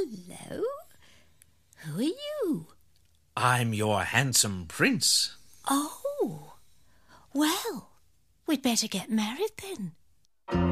Hello. Who are you? I'm your handsome prince. Oh, well, we'd better get married then.